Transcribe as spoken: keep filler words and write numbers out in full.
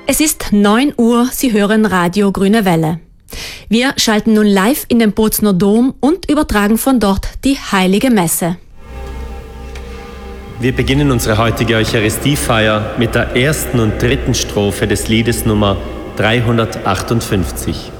Es ist neun Uhr, Sie hören Radio Grüne Welle. Wir schalten nun live in den Bozner Dom und übertragen von dort die Heilige Messe. Wir beginnen unsere heutige Eucharistiefeier mit der ersten und dritten Strophe des Liedes Nummer dreihundertachtundfünfzig.